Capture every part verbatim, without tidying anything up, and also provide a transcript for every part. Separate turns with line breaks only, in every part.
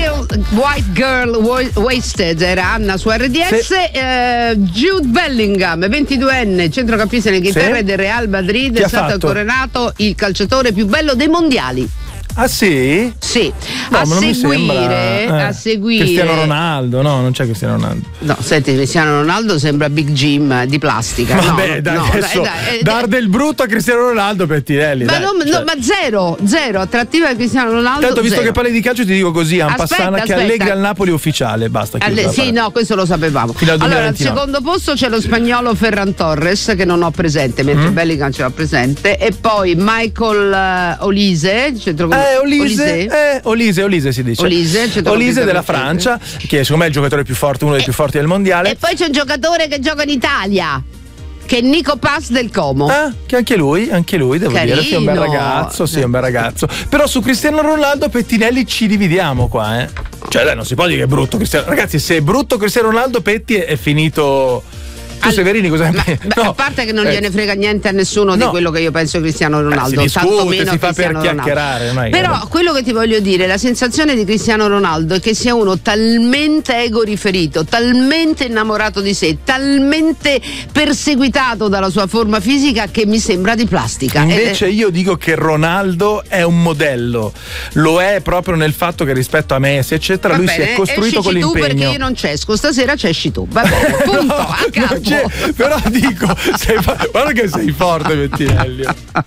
Little White Girl Wasted era Anna su R D S. Sì. eh, Jude Bellingham, ventiduenne, centrocampista in Inghilterra, sì, del Real Madrid, è stato coronato il calciatore più bello dei mondiali.
Ah sì?
Sì.
No,
a, seguire,
sembra, eh,
a seguire
Cristiano Ronaldo, no, non c'è Cristiano Ronaldo.
No, senti, Cristiano Ronaldo sembra Big Jim di plastica.
Vabbè,
no,
dai,
no,
adesso
dai, dai,
dar
dai.
del brutto a Cristiano Ronaldo Pettinelli.
Ma,
dai,
non,
cioè.
no, ma zero, zero, attrattiva di Cristiano Ronaldo.
Tanto, visto
zero.
che parli di calcio, ti dico così, a
Aspetta,
Passana, che
aspetta.
Allegri al Napoli è ufficiale, basta.
Alle, sì, no, questo lo sapevamo. Allora, al secondo posto c'è lo spagnolo Ferran Torres, che non ho presente, mentre mm. Bellingham ce l'ho presente, e poi Michael uh, Olise, centro...
eh, Olise, Olise. Eh, Olise, Olise si dice.
Olise,
Olise della Francia, che secondo me è il giocatore più forte, uno dei
e,
più forti del mondiale.
E poi c'è un giocatore che gioca in Italia, che è Nico Paz del Como.
Ah, che anche lui, anche lui, devo
Carino.
dire, sì, è un bel ragazzo, sì, è un bel ragazzo. Però su Cristiano Ronaldo, Pettinelli, ci dividiamo qua, eh. Cioè, dai, non si può dire che è brutto Cristiano. Ragazzi, se è brutto Cristiano Ronaldo, Petti è, è finito. Tu, Severini, cosa
ma, no. A parte che non
eh.
gliene frega niente a nessuno no. di quello che io penso Cristiano Ronaldo,
eh, si discute,
tanto meno
si fa
Cristiano
per chiacchierare.
Ronaldo. Però che... quello che ti voglio dire, la sensazione di Cristiano Ronaldo è che sia uno talmente ego riferito, talmente innamorato di sé, talmente perseguitato dalla sua forma fisica che mi sembra di plastica.
Invece
eh,
io dico che Ronaldo è un modello, lo è proprio nel fatto che rispetto a Messi eccetera
va
lui
bene,
si è costruito con l'impegno.
Tu perché io non c'esco, stasera c'esci tu, va bene, punto, no, a capo.
Però dico, sei, guarda che sei forte, Pettinelli.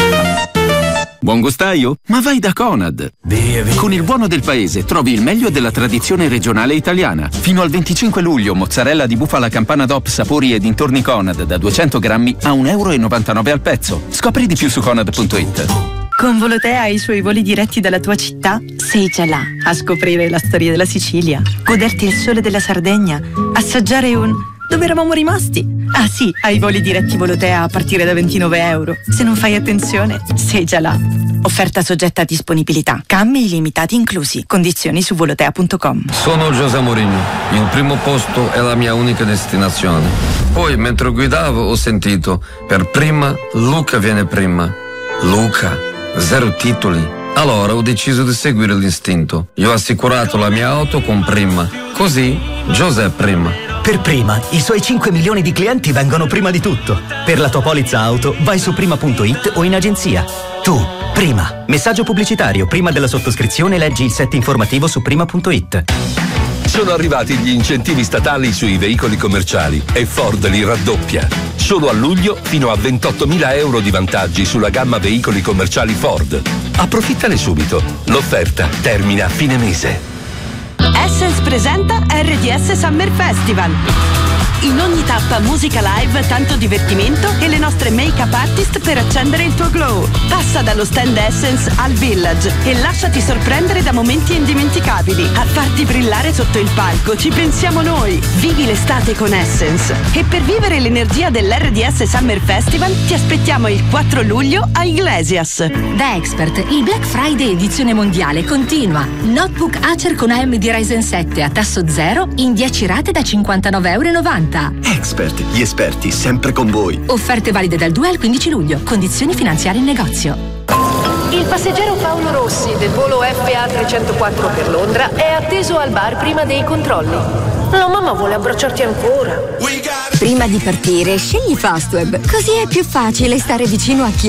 Buon gustaio? Ma vai da Conad. Via, via. Con il buono del paese trovi il meglio della tradizione regionale italiana. Fino al venticinque luglio mozzarella di bufala campana D O P sapori e dintorni Conad da duecento grammi a un euro e novantanove al pezzo. Scopri di più su conad punto it.
Con Volotea hai i suoi voli diretti dalla tua città? Sei già là a scoprire la storia della Sicilia, goderti il sole della Sardegna, assaggiare un... dove eravamo rimasti? Ah sì, hai voli diretti Volotea a partire da ventinove euro. Se non fai attenzione, sei già là. Offerta soggetta a disponibilità. Cambi illimitati inclusi. Condizioni su volotea punto com.
Sono José Mourinho. Il primo posto è la mia unica destinazione. Poi, mentre guidavo, ho sentito: per prima, Luca viene prima. Luca, zero titoli. Allora ho deciso di seguire l'istinto. Io ho assicurato la mia auto con Prima. Così, José prima.
Per Prima, i suoi cinque milioni di clienti vengono prima di tutto. Per la tua polizza auto, vai su prima punto it o in agenzia. Tu, Prima. Messaggio pubblicitario. Prima della sottoscrizione leggi il set informativo su prima punto it.
Sono arrivati gli incentivi statali sui veicoli commerciali e Ford li raddoppia. Solo a luglio fino a ventottomila euro di vantaggi sulla gamma veicoli commerciali Ford. Approfittane subito. L'offerta termina a fine mese.
Essence presenta R D S Summer Festival. In ogni tappa musica live, tanto divertimento e le nostre make-up artist per accendere il tuo glow. Passa dallo stand Essence al Village e lasciati sorprendere da momenti indimenticabili. A farti brillare sotto il palco ci pensiamo noi. Vivi l'estate con Essence. E per vivere l'energia dell'R D S Summer Festival ti aspettiamo il quattro luglio a Iglesias.
Da Expert, il Black Friday edizione mondiale continua. Notebook Acer con A M D Ryzen sette a tasso zero in dieci rate da cinquantanove e novanta euro.
Expert, gli esperti sempre con voi.
Offerte valide dal due al quindici luglio. Condizioni finanziarie in negozio.
Il passeggero Paolo Rossi del volo F A trecentoquattro per Londra è atteso al bar prima dei controlli. La mamma vuole abbracciarti ancora.
Prima di partire, scegli Fastweb, così è più facile stare vicino a chi